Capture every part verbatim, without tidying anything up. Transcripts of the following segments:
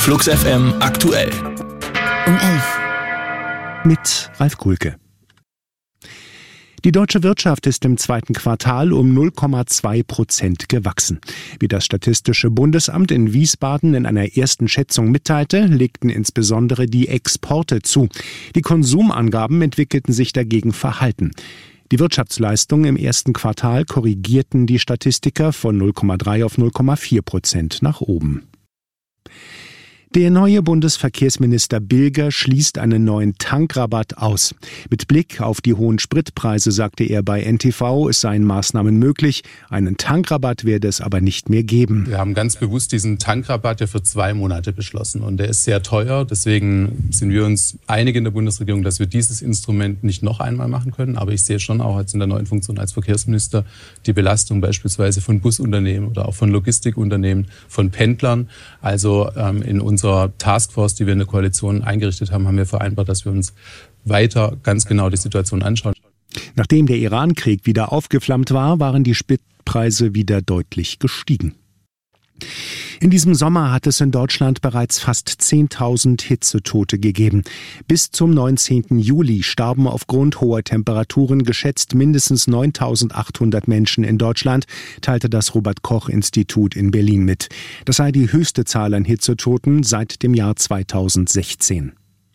Flux F M aktuell. Um elf. Mit Ralf Kuhlke. Die deutsche Wirtschaft ist im zweiten Quartal um null Komma zwei Prozent gewachsen. Wie das Statistische Bundesamt in Wiesbaden in einer ersten Schätzung mitteilte, legten insbesondere die Exporte zu. Die Konsumangaben entwickelten sich dagegen verhalten. Die Wirtschaftsleistungen im ersten Quartal korrigierten die Statistiker von null Komma drei auf null Komma vier Prozent nach oben. Der neue Bundesverkehrsminister Bilger schließt einen neuen Tankrabatt aus. Mit Blick auf die hohen Spritpreise sagte er bei N T V, es seien Maßnahmen möglich. Einen Tankrabatt werde es aber nicht mehr geben. Wir haben ganz bewusst diesen Tankrabatt ja für zwei Monate beschlossen und der ist sehr teuer. Deswegen sind wir uns einig in der Bundesregierung, dass wir dieses Instrument nicht noch einmal machen können. Aber ich sehe schon auch jetzt in der neuen Funktion als Verkehrsminister die Belastung beispielsweise von Busunternehmen oder auch von Logistikunternehmen, von Pendlern. Also ähm, in unserer Taskforce, die wir in der Koalition eingerichtet haben, haben wir vereinbart, dass wir uns weiter ganz genau die Situation anschauen. Nachdem der Iran-Krieg wieder aufgeflammt war, waren die Spritpreise wieder deutlich gestiegen. In diesem Sommer hat es in Deutschland bereits fast zehntausend Hitzetote gegeben. Bis zum neunzehnten Juli starben aufgrund hoher Temperaturen geschätzt mindestens neuntausendachthundert Menschen in Deutschland, teilte das Robert-Koch-Institut in Berlin mit. Das sei die höchste Zahl an Hitzetoten seit dem Jahr zweitausendsechzehn.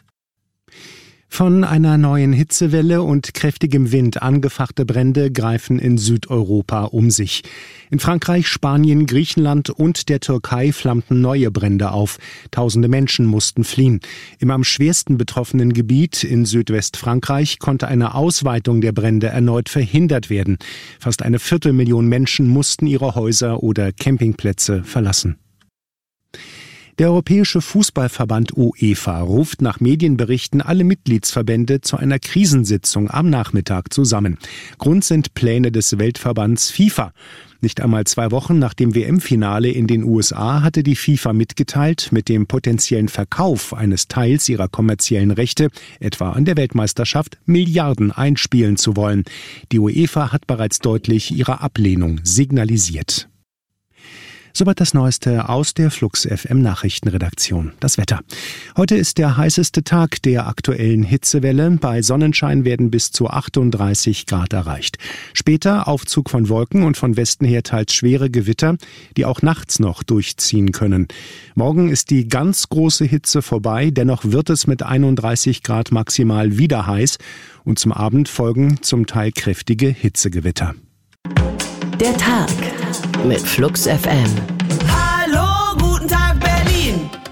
Von einer neuen Hitzewelle und kräftigem Wind angefachte Brände greifen in Südeuropa um sich. In Frankreich, Spanien, Griechenland und der Türkei flammten neue Brände auf. Tausende Menschen mussten fliehen. Im am schwersten betroffenen Gebiet in Südwestfrankreich konnte eine Ausweitung der Brände erneut verhindert werden. Fast eine Viertelmillion Menschen mussten ihre Häuser oder Campingplätze verlassen. Der Europäische Fußballverband UEFA ruft nach Medienberichten alle Mitgliedsverbände zu einer Krisensitzung am Nachmittag zusammen. Grund sind Pläne des Weltverbands FIFA. Nicht einmal zwei Wochen nach dem W M-Finale in den U S A hatte die FIFA mitgeteilt, mit dem potenziellen Verkauf eines Teils ihrer kommerziellen Rechte, etwa an der Weltmeisterschaft, Milliarden einspielen zu wollen. Die UEFA hat bereits deutlich ihre Ablehnung signalisiert. Soweit das Neueste aus der Flux F M Nachrichtenredaktion. Das Wetter. Heute ist der heißeste Tag der aktuellen Hitzewelle. Bei Sonnenschein werden bis zu achtunddreißig Grad erreicht. Später Aufzug von Wolken und von Westen her teils schwere Gewitter, die auch nachts noch durchziehen können. Morgen ist die ganz große Hitze vorbei. Dennoch wird es mit einunddreißig Grad maximal wieder heiß. Und zum Abend folgen zum Teil kräftige Hitzegewitter. Der Tag mit Flux F M.